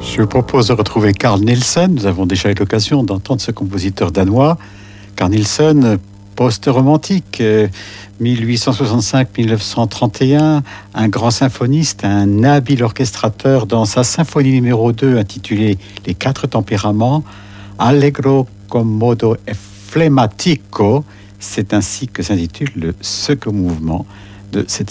Je vous propose de retrouver Carl Nielsen. Nous avons déjà eu l'occasion d'entendre ce compositeur danois. Carl Nielsen, post-romantique, 1865-1931, un grand symphoniste, un habile orchestrateur. Dans sa symphonie numéro 2 intitulée Les quatre tempéraments, Allegro, commodo e flegmatico, c'est ainsi que s'intitule le second mouvement de cette